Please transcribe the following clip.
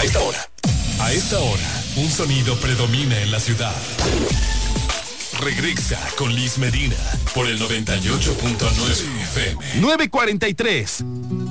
A esta hora, un sonido predomina en la ciudad. Regresa con Liz Medina por el 98.9 FM. 9:43.